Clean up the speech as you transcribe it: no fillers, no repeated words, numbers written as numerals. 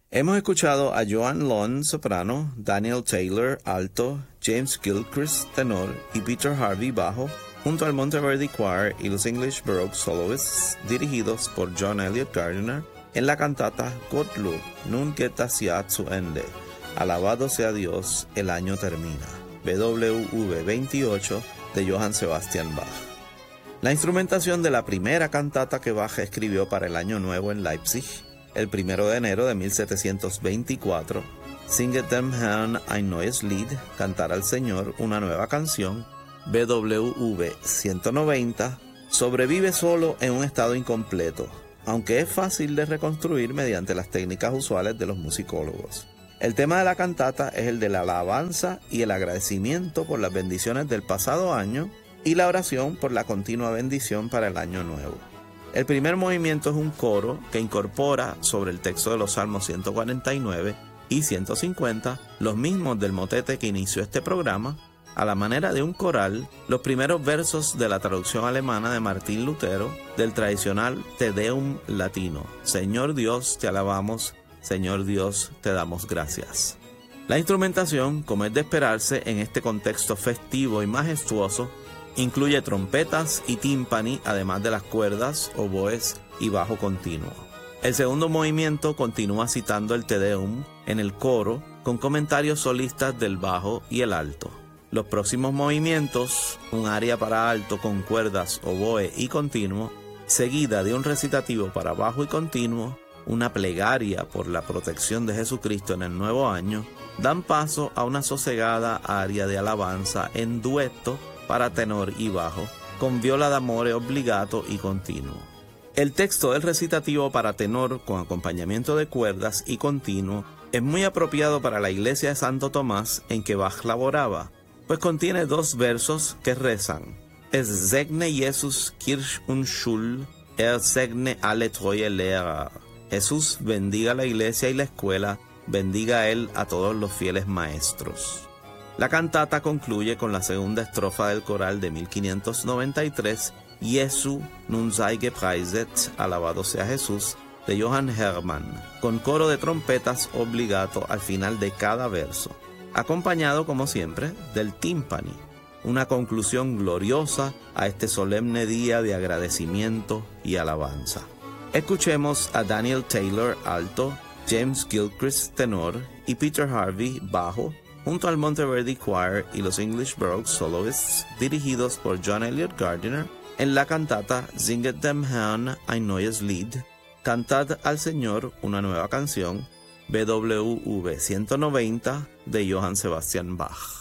Hemos escuchado a Joan Lund, soprano, Daniel Taylor, alto, James Gilchrist, tenor, y Peter Harvey, bajo, junto al Monteverdi Choir y los English Baroque Soloists, dirigidos por John Eliot Gardiner, en la cantata Gott Lob, nun geht das Jahr zu Ende. Alabado sea Dios, el año termina. BWV 28 de Johann Sebastian Bach. La instrumentación de la primera cantata que Bach escribió para el Año Nuevo en Leipzig, el 1 de enero de 1724, Singet dem Herrn ein neues Lied, cantar al Señor una nueva canción, BWV 190, sobrevive solo en un estado incompleto, aunque es fácil de reconstruir mediante las técnicas usuales de los musicólogos. El tema de la cantata es el de la alabanza y el agradecimiento por las bendiciones del pasado año y la oración por la continua bendición para el año nuevo. El primer movimiento es un coro que incorpora sobre el texto de los Salmos 149 y 150, los mismos del motete que inició este programa, a la manera de un coral, los primeros versos de la traducción alemana de Martín Lutero del tradicional Te Deum latino. Señor Dios, te alabamos, Señor Dios, te damos gracias. La instrumentación, como es de esperarse en este contexto festivo y majestuoso, incluye trompetas y tímpani, además de las cuerdas, oboes y bajo continuo. El segundo movimiento continúa citando el Te Deum en el coro, con comentarios solistas del bajo y el alto. Los próximos movimientos, un aria para alto con cuerdas, oboe y continuo, seguida de un recitativo para bajo y continuo, una plegaria por la protección de Jesucristo en el nuevo año, dan paso a una sosegada aria de alabanza en dueto para tenor y bajo, con viola d'amore obbligato y continuo. El texto del recitativo para tenor con acompañamiento de cuerdas y continuo es muy apropiado para la iglesia de Santo Tomás en que Bach laboraba, pues contiene 2 versos que rezan: Es segne Jesus Kirche und Schule, segne alle treue Lehrer. Jesús bendiga la iglesia y la escuela, bendiga a él a todos los fieles maestros. La cantata concluye con la segunda estrofa del coral de 1593, Jesu nun sei gepreiset, alabado sea Jesús, de Johann Hermann, con coro de trompetas obligato al final de cada verso, acompañado como siempre del tímpani, una conclusión gloriosa a este solemne día de agradecimiento y alabanza. Escuchemos a Daniel Taylor, alto, James Gilchrist, tenor, y Peter Harvey, bajo, junto al Monteverdi Choir y los English Baroque Soloists, dirigidos por John Eliot Gardiner, en la cantata Singet dem Herrn ein neues Lied, Cantad al Señor una nueva canción, BWV 190 de Johann Sebastian Bach.